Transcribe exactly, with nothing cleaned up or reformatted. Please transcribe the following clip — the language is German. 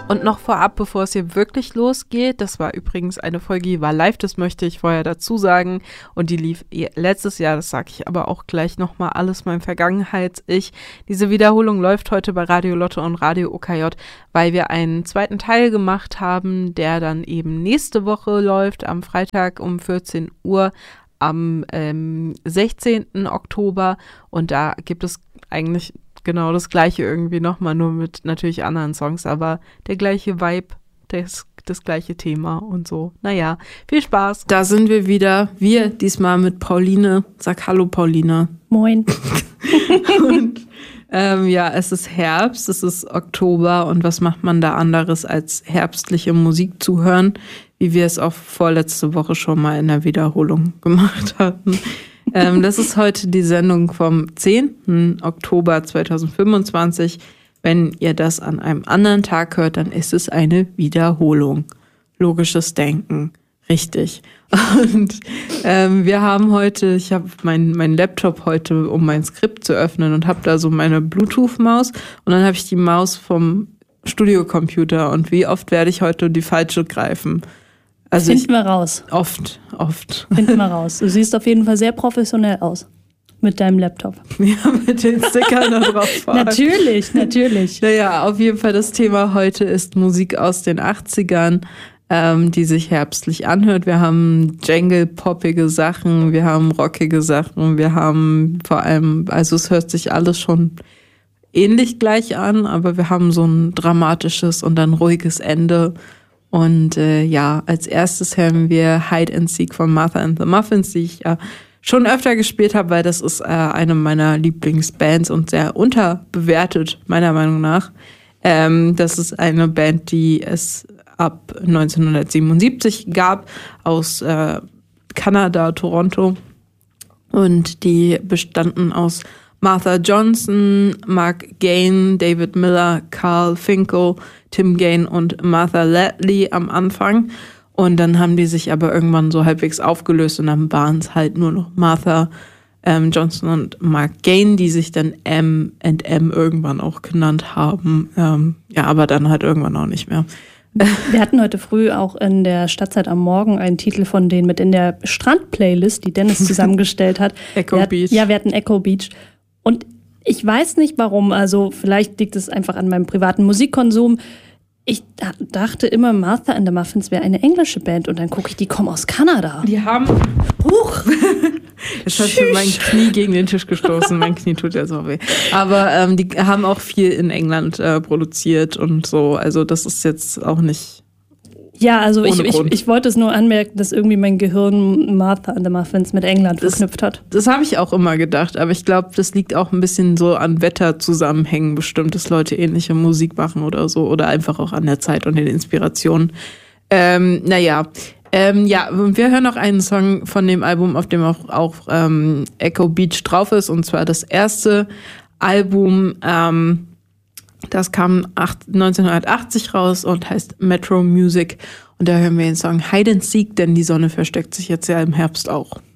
Und noch vorab, bevor es hier wirklich losgeht, das war übrigens eine Folge, die war live, das möchte ich vorher dazu sagen. Und die lief letztes Jahr, das sage ich aber auch gleich nochmal, alles mein Vergangenheits-Ich. Diese Wiederholung läuft heute bei Radio Lotte und Radio O K J, weil wir einen zweiten Teil gemacht haben, der dann eben nächste Woche läuft, am Freitag um vierzehn Uhr, am ähm, sechzehnten Oktober. Und da gibt es eigentlich genau das Gleiche irgendwie nochmal, nur mit natürlich anderen Songs, aber der gleiche Vibe, das, das gleiche Thema und so. Naja, viel Spaß. Da sind wir wieder. Wir diesmal mit Pauline. Sag Hallo, Pauline. Moin. Und ähm, ja, es ist Herbst, es ist Oktober und was macht man da anderes als herbstliche Musik zu hören, wie wir es auch vorletzte Woche schon mal in der Wiederholung gemacht hatten. ähm, das ist heute die Sendung vom zehnten Oktober zweitausendfünfundzwanzig. Wenn ihr das an einem anderen Tag hört, dann ist es eine Wiederholung. Logisches Denken. Richtig. Und ähm, wir haben heute, ich habe meinen mein Laptop heute, um mein Skript zu öffnen und habe da so meine Bluetooth-Maus und dann habe ich die Maus vom Studiocomputer und wie oft werde ich heute die falsche greifen? Also Finden ich, wir raus. Oft, oft. Finden wir raus. Du siehst auf jeden Fall sehr professionell aus. Mit deinem Laptop. Ja, mit den Stickern da drauf. Natürlich, natürlich. Naja, auf jeden Fall das Thema heute ist Musik aus den achtzigern, ähm, die sich herbstlich anhört. Wir haben jangle-poppige Sachen, wir haben rockige Sachen, wir haben vor allem, also es hört sich alles schon ähnlich gleich an, aber wir haben so ein dramatisches und dann ruhiges Ende. Und äh, ja, als erstes hören wir Hide and Seek von Martha and the Muffins, die ich ja schon öfter gespielt habe, weil das ist äh, eine meiner Lieblingsbands und sehr unterbewertet, meiner Meinung nach. Ähm, das ist eine Band, die es ab neunzehnhundertsiebenundsiebzig gab, aus äh, Kanada, Toronto. Und die bestanden aus Martha Johnson, Mark Gain, David Miller, Carl Finkel, Tim Gain und Martha Ladley am Anfang. Und dann haben die sich aber irgendwann so halbwegs aufgelöst und dann waren es halt nur noch Martha ähm, Johnson und Mark Gain, die sich dann M and M irgendwann auch genannt haben. Ähm, ja, aber dann halt irgendwann auch nicht mehr. Wir hatten heute früh auch in der Stadtzeit am Morgen einen Titel von denen mit in der Strand-Playlist, die Dennis zusammengestellt hat. Echo wir hat, Beach. Ja, wir hatten Echo Beach. Und ich weiß nicht warum, also vielleicht liegt es einfach an meinem privaten Musikkonsum. Ich dachte immer, Martha and the Muffins wäre eine englische Band und dann gucke ich, die kommen aus Kanada. Die haben... Huch! Jetzt hast du mein Knie gegen den Tisch gestoßen. Mein Knie tut ja so weh. Aber ähm, die haben auch viel in England äh, produziert und so. Also das ist jetzt auch nicht... Ja, also ich, ich, ich wollte es nur anmerken, dass irgendwie mein Gehirn Martha and the Muffins mit England das, verknüpft hat. Das habe ich auch immer gedacht, aber ich glaube, das liegt auch ein bisschen so an Wetterzusammenhängen bestimmt, dass Leute ähnliche Musik machen oder so oder einfach auch an der Zeit und den Inspirationen. Ähm, naja, ähm, ja, wir hören noch einen Song von dem Album, auf dem auch, auch ähm, Echo Beach drauf ist, und zwar das erste Album, ähm, das kam neunzehnhundertachtzig raus und heißt Metro Music. Und da hören wir den Song Hide and Seek, denn die Sonne versteckt sich jetzt ja im Herbst auch.